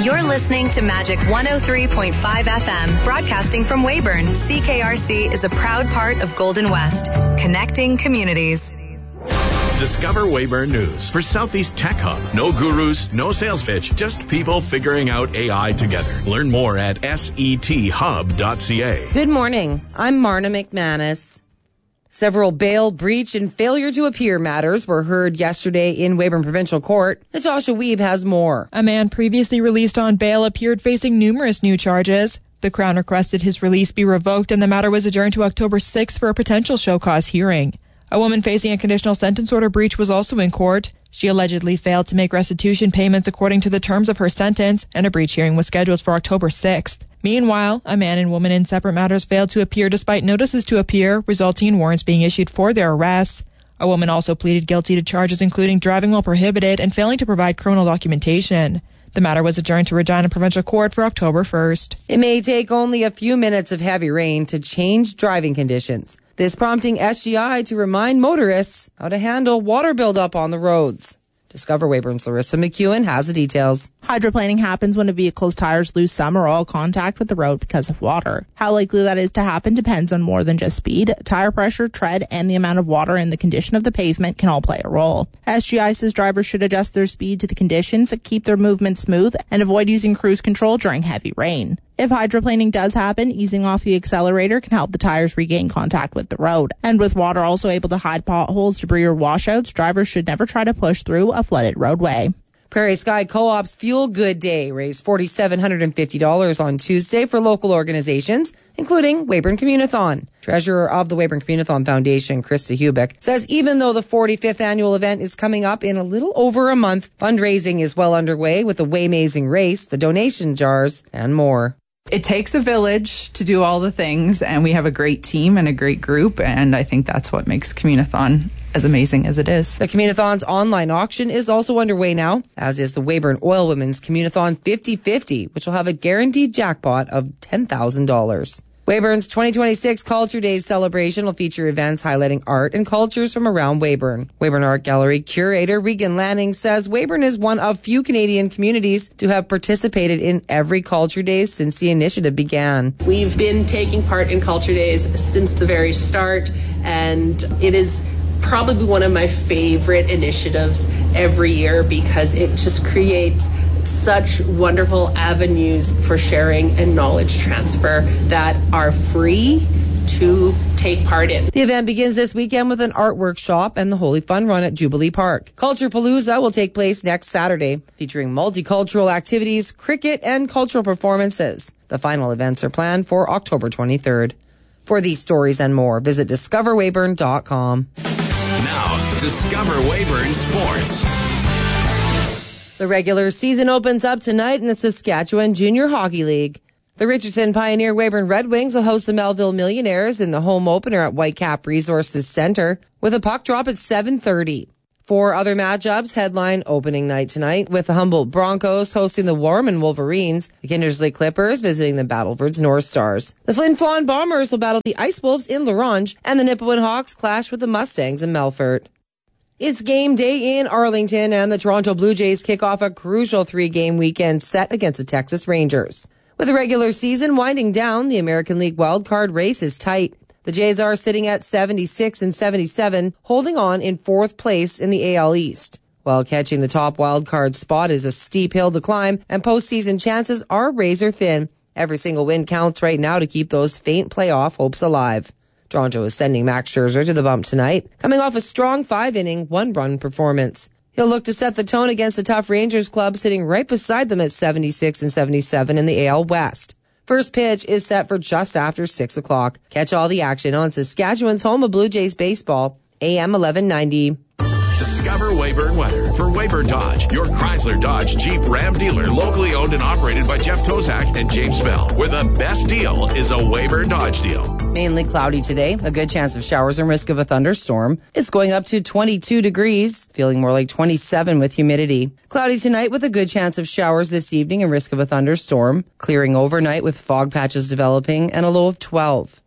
You're listening to Magic 103.5 FM, broadcasting from Weyburn. CKRC is a proud part of Golden West, connecting communities. Discover Weyburn News for Southeast Tech Hub. No gurus, no sales pitch, just people figuring out AI together. Learn more at sethub.ca. Good morning. I'm Marna McManus. Several bail, breach, and failure to appear matters were heard yesterday in Weyburn Provincial Court. Natasha Weeb has more. A man previously released on bail appeared facing numerous new charges. The Crown requested his release be revoked, and the matter was adjourned to October 6th for a potential show cause hearing. A woman facing a conditional sentence order breach was also in court. She allegedly failed to make restitution payments according to the terms of her sentence, and a breach hearing was scheduled for October 6th. Meanwhile, a man and woman in separate matters failed to appear despite notices to appear, resulting in warrants being issued for their arrests. A woman also pleaded guilty to charges including driving while prohibited and failing to provide criminal documentation. The matter was adjourned to Regina Provincial Court for October 1st. It may take only a few minutes of heavy rain to change driving conditions. This prompting SGI to remind motorists how to handle water buildup on the roads. Discover Weyburn's Larissa McEwen has the details. Hydroplaning happens when a vehicle's tires lose some or all contact with the road because of water. How likely that is to happen depends on more than just speed. Tire pressure, tread, and the amount of water and the condition of the pavement can all play a role. SGI says drivers should adjust their speed to the conditions, keep their movement smooth, and avoid using cruise control during heavy rain. If hydroplaning does happen, easing off the accelerator can help the tires regain contact with the road. And with water also able to hide potholes, debris, or washouts, drivers should never try to push through a flooded roadway. Prairie Sky Co-op's Fuel Good Day raised $4,750 on Tuesday for local organizations, including Weyburn Communathon. Treasurer of the Weyburn Communathon Foundation, Krista Hubick, says even though the 45th annual event is coming up in a little over a month, fundraising is well underway with the Waymazing race, the donation jars, and more. It takes a village to do all the things, and we have a great team and a great group, and I think that's what makes Communathon as amazing as it is. The Communathon's online auction is also underway now, as is the Weyburn Oil Women's Communathon 50-50, which will have a guaranteed jackpot of $10,000. Weyburn's 2026 Culture Days celebration will feature events highlighting art and cultures from around Weyburn. Weyburn Art Gallery curator Regan Lanning says Weyburn is one of few Canadian communities to have participated in every Culture Days since the initiative began. We've been taking part in Culture Days since the very start, and it is probably one of my favorite initiatives every year because it just creates such wonderful avenues for sharing and knowledge transfer that are free to take part in. The event begins this weekend with an art workshop and the Holy Fun Run at Jubilee Park. Culture Palooza will take place next Saturday, featuring multicultural activities, cricket, and cultural performances. The final events are planned for October 23rd. For these stories and more, visit discoverweyburn.com. Now, Discover Weyburn Sports. The regular season opens up tonight in the Saskatchewan Junior Hockey League. The Richardson Pioneer Weyburn Red Wings will host the Melville Millionaires in the home opener at Whitecap Resources Centre with a puck drop at 7:30. 4 other matchups headline opening night tonight with the Humboldt Broncos hosting the Warman Wolverines, the Kindersley Clippers visiting the Battlefords North Stars. The Flin Flon Bombers will battle the Ice Wolves in La Ronge, and the Nipawin Hawks clash with the Mustangs in Melfort. It's game day in Arlington, and the Toronto Blue Jays kick off a crucial 3-game weekend set against the Texas Rangers. With the regular season winding down, the American League wildcard race is tight. The Jays are sitting at 76 and 77, holding on in 4th place in the AL East. While catching the top wildcard spot is a steep hill to climb, and postseason chances are razor thin. Every single win counts right now to keep those faint playoff hopes alive. Toronto is sending Max Scherzer to the bump tonight, coming off a strong 5-inning, 1-run performance. He'll look to set the tone against the tough Rangers club sitting right beside them at 76 and 77 in the AL West. First pitch is set for just after 6 o'clock. Catch all the action on Saskatchewan's home of Blue Jays baseball, AM 1190. Discover Weyburn weather for Weyburn Dodge, your Chrysler Dodge Jeep Ram dealer, locally owned and operated by Jeff Tozak and James Bell, where the best deal is a Weyburn Dodge deal. Mainly cloudy today, a good chance of showers and risk of a thunderstorm. It's going up to 22 degrees, feeling more like 27 with humidity. Cloudy tonight with a good chance of showers this evening and risk of a thunderstorm. Clearing overnight with fog patches developing and a low of 12.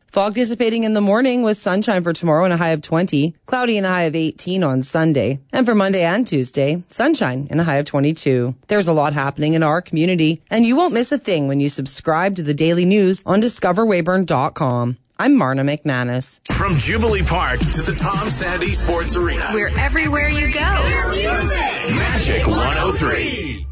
Fog dissipating in the morning with sunshine for tomorrow and a high of 20. Cloudy and a high of 18 on Sunday. And for Monday and Tuesday, sunshine and a high of 22. There's a lot happening in our community, and you won't miss a thing when you subscribe to the daily news on discoverweyburn.com. I'm Marna McManus. From Jubilee Park to the Tom Sandy Sports Arena. We're everywhere you go. Magic 103.